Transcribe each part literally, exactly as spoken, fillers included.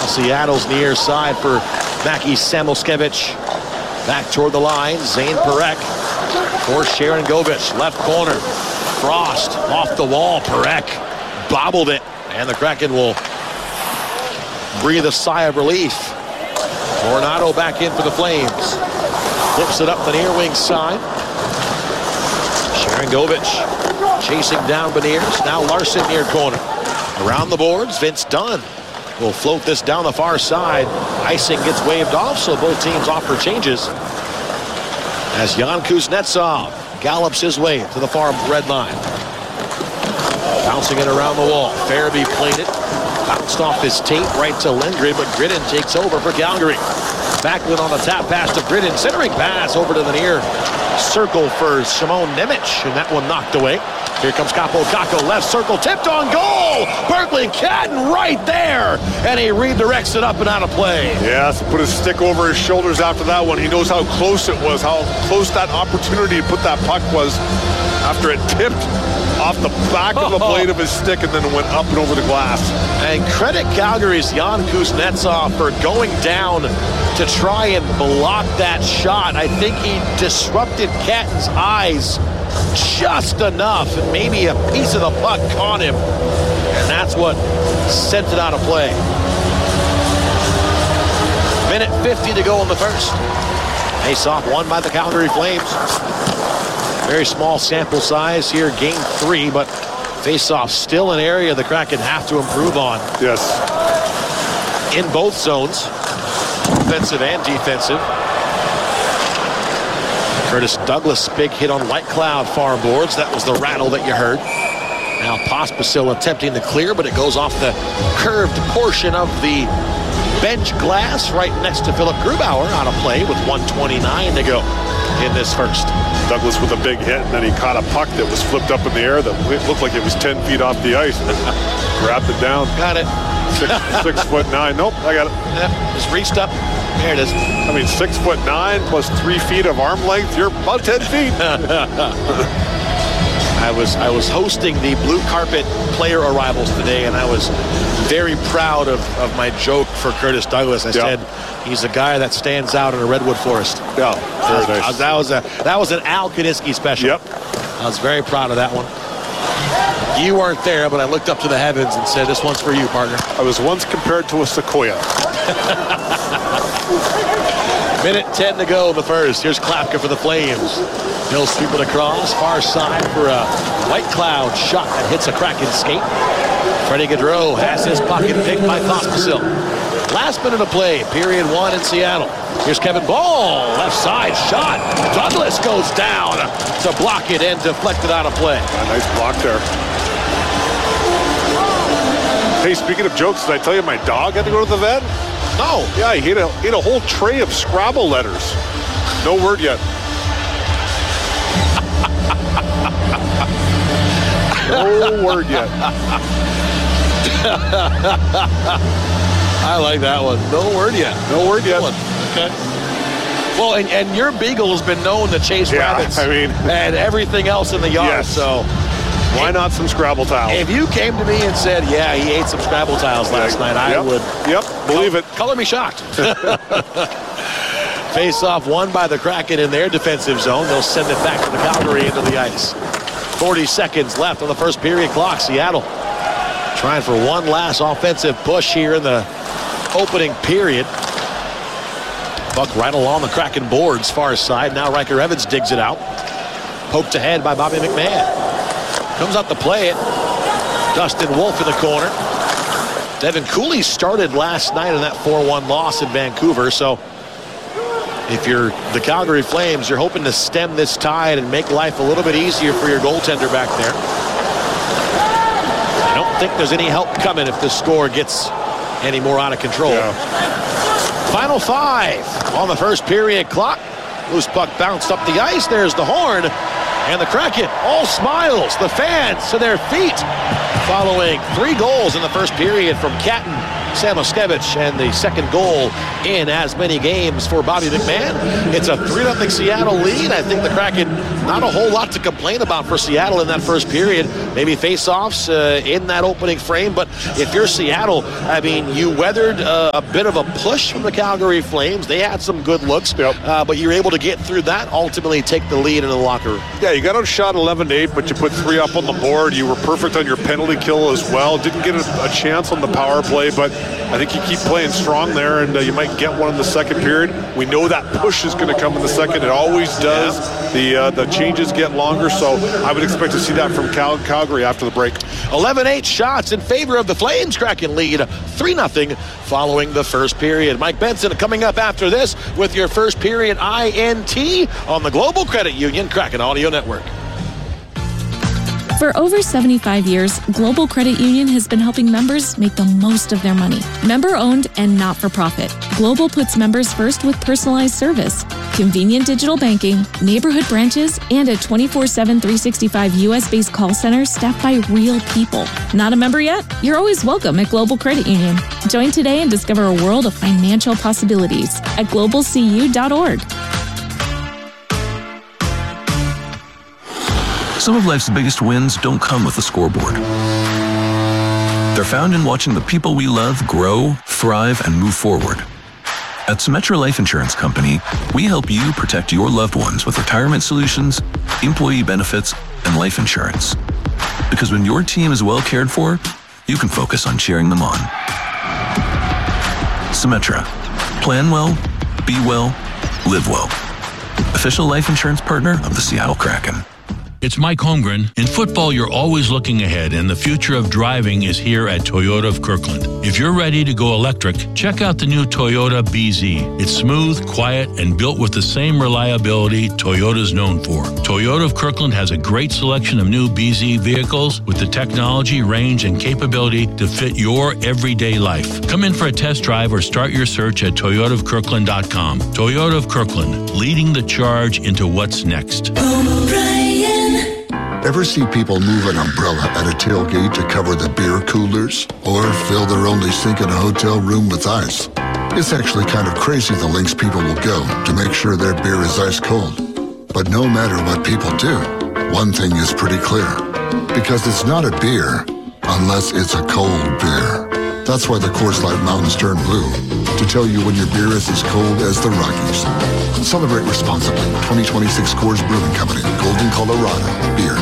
Now Seattle's near side for Mackie Samoskevich. Back toward the line, Zane Parekh for Sharon Govich. Left corner, Frost off the wall. Parekh bobbled it, and the Kraken will breathe a sigh of relief. Tornado back in for the Flames. Flips it up the near wing side. Sharon Govich chasing down Beniers. Now Larson near corner. Around the boards, Vince Dunn will float this down the far side. Icing gets waved off, so both teams offer changes. As Jan Kuznetsov gallops his way to the far red line. Bouncing it around the wall. Farabee played it. Bounced off his tape right to Lindgren, but Gridden takes over for Calgary. Backlund on the tap pass to Gridden. Centering pass over to the near circle for Simone Nemec, and that one knocked away. Here comes Capo Caco, left circle, tipped on goal! Berkeley Catton right there! And he redirects it up and out of play. Yeah, so put his stick over his shoulders after that one. He knows how close it was, how close that opportunity to put that puck was after it tipped off the back of the blade of his stick and then went up and over the glass. And credit Calgary's Jan Kuznetsov for going down to try and block that shot. I think he disrupted Catton's eyes just enough, and maybe a piece of the puck caught him, and that's what sent it out of play. Minute fifty to go in the first. Face-off won by the Calgary Flames. Very small sample size here, game three, but face-off still an area the Kraken have to improve on. Yes. In both zones, offensive and defensive. Curtis Douglas, big hit on White Cloud far boards. That was the rattle that you heard. Now Pospisil attempting to clear, but it goes off the curved portion of the bench glass right next to Philip Grubauer. Out of play with one twenty-nine to go in this first. Douglas with a big hit, and then he caught a puck that was flipped up in the air that looked like it was ten feet off the ice. Grabbed it down. Got it. Six, six foot nine. Nope, I got it. Yep, just reached up. There it is. I mean, six foot nine plus three feet of arm length. You're about ten feet. I was I was hosting the blue carpet player arrivals today, and I was very proud of, of my joke for Curtis Douglas. I Yep. said he's a guy that stands out in a redwood forest. Yeah, very That nice. was, that was a that was an Al Kaniski special. Yep. I was very proud of that one. You weren't there, but I looked up to the heavens and said, "This one's for you, partner." I was once compared to a sequoia. Minute ten to go in the first. Here's Klapka for the Flames. He'll sweep it across, far side for a White Cloud shot that hits a Kraken skate. Freddie Gaudreau has his pocket picked by Pospisil. Last minute of play, period one in Seattle. Here's Kevin Ball, left side shot. Douglas goes down to block it and deflect it out of play. A nice block there. Hey, speaking of jokes, did I tell you my dog had to go to the vet? No. Yeah, he ate a, ate a whole tray of Scrabble letters. No word yet. No word yet. I like that one. No word yet. No word yet. Okay. Well, and, and your beagle has been known to chase Yeah, rabbits I mean- and everything else in the yard. Yes. So Why not some Scrabble tiles? if you came to me and said, yeah, he ate some Scrabble tiles last night, I Yep. would Yep, believe it. color me shocked. Face-off won by the Kraken in their defensive zone. They'll send it back to the Calgary into the ice. forty seconds left on the first period clock. Seattle trying for one last offensive push here in the opening period. Buck right along the Kraken boards, far side. Now Riker Evans digs it out. Poked ahead by Bobby McMahon. Comes out to play it. Dustin Wolf in the corner. Devin Cooley started last night in that four one loss in Vancouver, so if you're the Calgary Flames, you're hoping to stem this tide and make life a little bit easier for your goaltender back there. I don't think there's any help coming if this score gets any more out of control. Yeah. Final five on the first period clock. Loose puck bounced up the ice. There's the horn. And the Kraken, all smiles. The fans to their feet following three goals in the first period from Catton Samoskevich, and the second goal in as many games for Bobby McMahon. It's a three nothing Seattle lead. I think the Kraken, not a whole lot to complain about for Seattle in that first period. Maybe face-offs uh, in that opening frame, but if you're Seattle, I mean, you weathered uh, a bit of a push from the Calgary Flames. They had some good looks, yep. uh, but you're able to get through that, ultimately take the lead in the locker room. Yeah, you got outshot eleven to eight, but you put three up on the board. You were perfect on your penalty kill as well. Didn't get a, a chance on the power play, but I think you keep playing strong there, and uh, you might get one in the second period. We know that push is going to come in the second. It always does. Yeah. The uh, the changes get longer, so I would expect to see that from Cal- Calgary after the break. eleven eight shots in favor of the Flames. Kraken lead three nothing following the first period. Mike Benson coming up after this with your first period I N T on the Global Credit Union Kraken Audio Network. For over seventy-five years, Global Credit Union has been helping members make the most of their money. Member-owned and not-for-profit, Global puts members first with personalized service, convenient digital banking, neighborhood branches, and a twenty-four seven, three sixty-five U S-based call center staffed by real people. Not a member yet? You're always welcome at Global Credit Union. Join today and discover a world of financial possibilities at global c u dot org. Some of life's biggest wins don't come with a scoreboard. They're found in watching the people we love grow, thrive, and move forward. At Symetra Life Insurance Company, we help you protect your loved ones with retirement solutions, employee benefits, and life insurance. Because when your team is well cared for, you can focus on cheering them on. Symetra. Plan well, be well, live well. Official life insurance partner of the Seattle Kraken. It's Mike Holmgren. In football, you're always looking ahead, and the future of driving is here at Toyota of Kirkland. If you're ready to go electric, check out the new Toyota B Z. It's smooth, quiet, and built with the same reliability Toyota's known for. Toyota of Kirkland has a great selection of new B Z vehicles with the technology, range, and capability to fit your everyday life. Come in for a test drive or start your search at toyota of kirkland dot com. Toyota of Kirkland, leading the charge into what's next. Ever see people move an umbrella at a tailgate to cover the beer coolers? Or fill their only sink in a hotel room with ice? It's actually kind of crazy the lengths people will go to make sure their beer is ice cold. But no matter what people do, one thing is pretty clear. Because it's not a beer unless it's a cold beer. That's why the Coors Light Mountains turn blue, to tell you when your beer is as cold as the Rockies. Celebrate responsibly. twenty twenty-six Coors Brewing Company, Golden, Colorado. Beer.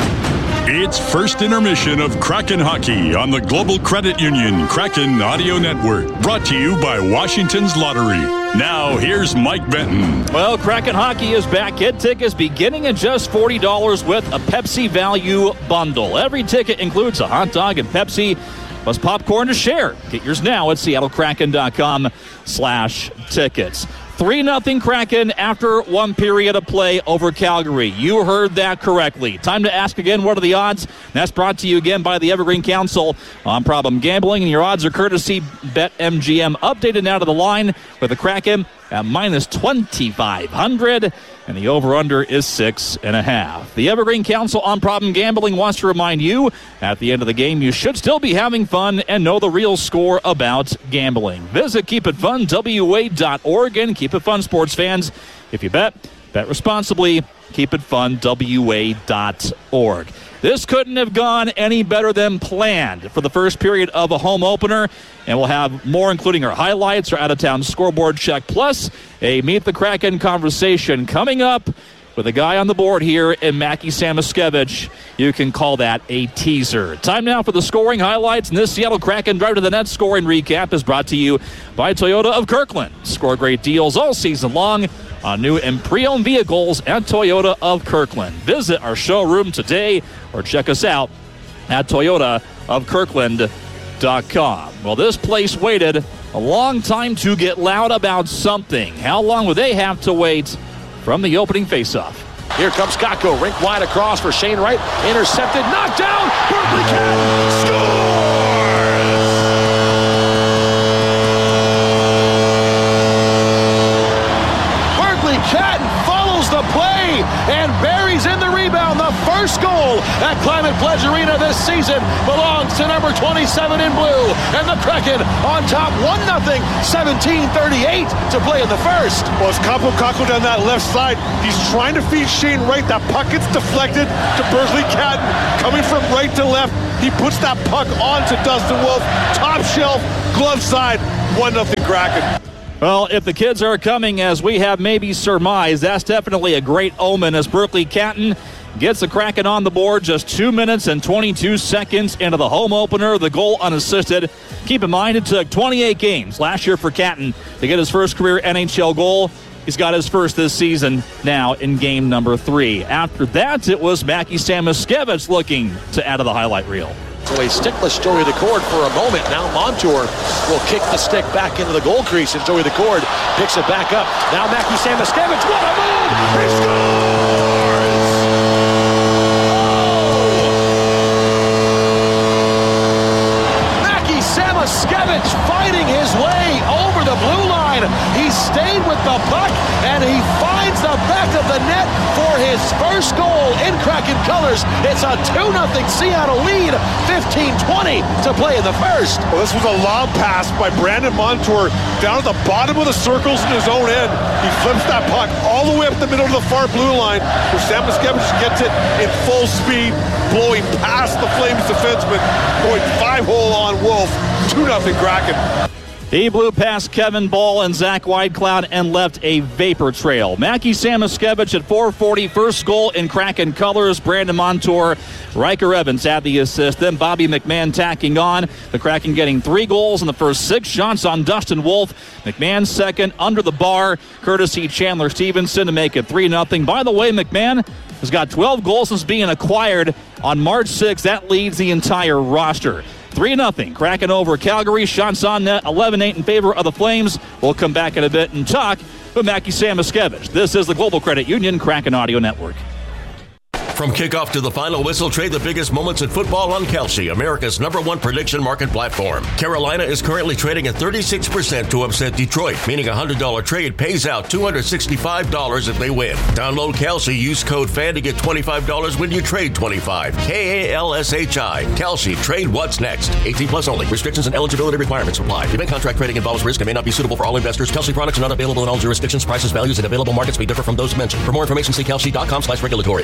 It's first intermission of Kraken Hockey on the Global Credit Union Kraken Audio Network. Brought to you by Washington's Lottery. Now, here's Mike Benton. Well, Kraken Hockey is back. Get tickets beginning at just forty dollars with a Pepsi value bundle. Every ticket includes a hot dog and Pepsi, plus popcorn to share. Get yours now at seattle kraken dot com slash tickets. three nothing Kraken after one period of play over Calgary. You heard that correctly. Time to ask again, what are the odds? That's brought to you again by the Evergreen Council on Problem Gambling, and your odds are courtesy BetMGM. Updated now to the line with the Kraken at minus twenty-five hundred, and the over-under is six and a half. The Evergreen Council on Problem Gambling wants to remind you, at the end of the game, you should still be having fun and know the real score about gambling. Visit keep it fun w a dot org, and keep it fun, sports fans. If you bet, bet responsibly. keep it fun w a dot org. This couldn't have gone any better than planned for the first period of a home opener, and we'll have more, including our highlights, our out-of-town scoreboard check, plus a Meet the Kraken conversation coming up with a guy on the board here in Mackie Samoskevich. You can call that a teaser. Time now for the scoring highlights, and this Seattle Kraken Drive to the Net scoring recap is brought to you by Toyota of Kirkland. Score great deals all season long on new and pre-owned vehicles at Toyota of Kirkland. Visit our showroom today or check us out at toyota of kirkland dot com. Well, this place waited a long time to get loud about something. How long would they have to wait from the opening faceoff? Here comes Kakko, rink wide across for Shane Wright. Intercepted, knocked down. Berkeley Cat scores! Berkeley Cat follows the play and buries in the rebound. The first goal at Climate Pledge Arena this season belongs to number twenty-seven in blue. And the Kraken on top one nothing, seventeen thirty-eight to play in the first. Well, as Kaapo Kakko down that left side, he's trying to feed Shane Wright. That puck gets deflected to Bersley Catton. Coming from right to left, he puts that puck onto Dustin Wolf. Top shelf, glove side, one nothing Kraken. Well, if the kids are coming as we have maybe surmised, that's definitely a great omen as Berkeley Catton gets the Kraken on the board just two minutes and twenty-two seconds into the home opener. The goal unassisted. Keep in mind, it took twenty-eight games last year for Catton to get his first career N H L goal. He's got his first this season now in game number three. After that, it was Mackie Samoskevich looking to add to the highlight reel. So a stickless Joey Daccord for a moment. Now Montour will kick the stick back into the goal crease, and Joey Daccord picks it back up. Now Mackie Samoskevich, what a move! He scores! Oh! Mackie Samoskevich fighting his way over the blue line. He stayed with the puck, and he finds the back of the net for his first goal in Kraken colors. It's a two nothing Seattle lead, fifteen twenty to play in the first. Well, this was a long pass by Brandon Montour down at the bottom of the circles in his own end. He flips that puck all the way up the middle of the far blue line, where Samoskevich gets it in full speed, blowing past the Flames defenseman, going five-hole on Wolf, two nothing Kraken. He blew past Kevin Ball and Zach Whitecloud and left a vapor trail. Mackie Samoskevich at four forty, first goal in Kraken colors. Brandon Montour, Riker Evans had the assist. Then Bobby McMahon tacking on. The Kraken getting three goals in the first six shots on Dustin Wolf. McMahon second under the bar, courtesy Chandler Stevenson to make it three nothing. By the way, McMahon has got twelve goals since being acquired on March sixth. That leads the entire roster. three nothing. Kraken over Calgary. Shots on net, eleven eight in favor of the Flames. We'll come back in a bit and talk with Mackie Samoskevich. This is the Global Credit Union Kraken Audio Network. From kickoff to the final whistle, trade the biggest moments in football on Kalshi, America's number one prediction market platform. Carolina is currently trading at thirty-six percent to upset Detroit, meaning a one hundred dollars trade pays out two hundred sixty-five dollars if they win. Download Kalshi, use code FAN to get twenty-five dollars when you trade twenty-five dollars. K A L S H I. Kalshi, trade what's next. eighteen plus only. Restrictions and eligibility requirements apply. Event contract trading involves risk and may not be suitable for all investors. Kalshi products are not available in all jurisdictions. Prices, values, and available markets may differ from those mentioned. For more information, see kalshi.com slash regulatory.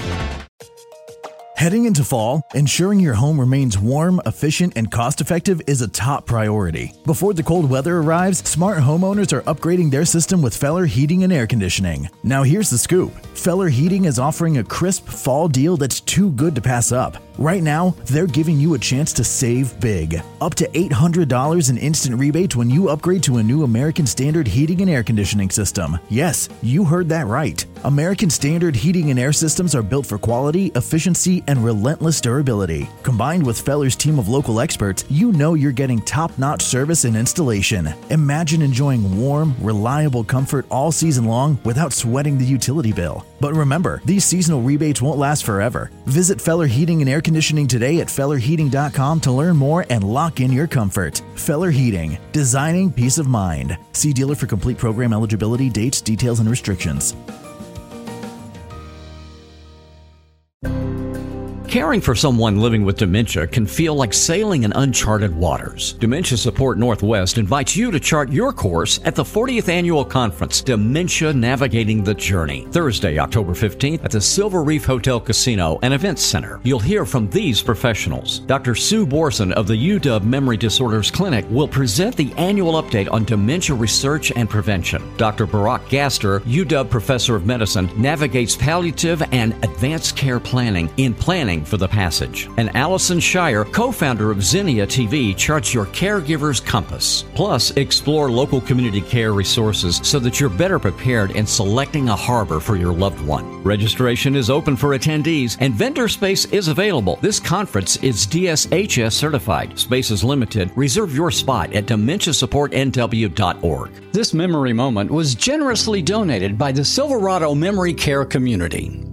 Heading into fall, ensuring your home remains warm, efficient, and cost-effective is a top priority. Before the cold weather arrives, smart homeowners are upgrading their system with Feller Heating and Air Conditioning. Now here's the scoop. Feller Heating is offering a crisp fall deal that's too good to pass up. Right now, they're giving you a chance to save big. Up to eight hundred dollars in instant rebates when you upgrade to a new American Standard Heating and Air Conditioning system. Yes, you heard that right. American Standard Heating and Air Systems are built for quality, efficiency, and relentless durability. Combined with Feller's team of local experts, you know you're getting top-notch service and installation. Imagine enjoying warm, reliable comfort all season long without sweating the utility bill. But remember, these seasonal rebates won't last forever. Visit Feller Heating and Air Conditioning today at feller heating dot com to learn more and lock in your comfort. Feller Heating, designing peace of mind. See dealer for complete program eligibility, dates, details, and restrictions. Caring for someone living with dementia can feel like sailing in uncharted waters. Dementia Support Northwest invites you to chart your course at the fortieth Annual Conference, Dementia Navigating the Journey, Thursday, October fifteenth at the Silver Reef Hotel Casino and Events Center. You'll hear from these professionals. Doctor Sue Borson of the U W Memory Disorders Clinic will present the annual update on dementia research and prevention. Doctor Barack Gaster, U W Professor of Medicine, navigates palliative and advanced care planning in planning for the passage. And Allison Shire, co-founder of Zinnia T V, charts your caregiver's compass. Plus, explore local community care resources so that you're better prepared in selecting a harbor for your loved one. Registration is open for attendees and vendor space is available. This conference is D S H S certified. Space is limited. Reserve your spot at dementia support n w dot org. This memory moment was generously donated by the Silverado Memory Care Community.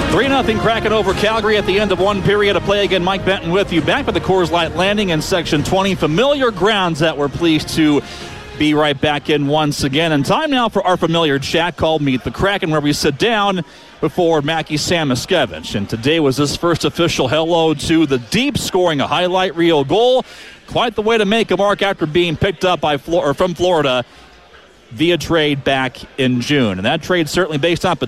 three nothing Kraken over Calgary at the end of one period of play. Again, Mike Benton with you back at the Coors Light Landing in Section twenty. Familiar grounds that we're pleased to be right back in once again. And time now for our familiar chat called Meet the Kraken, where we sit down before Mackie Samoskevich. And today was his first official hello to the Deep, scoring a highlight reel goal. Quite the way to make a mark after being picked up by Flor- or from Florida via trade back in June. And that trade certainly based on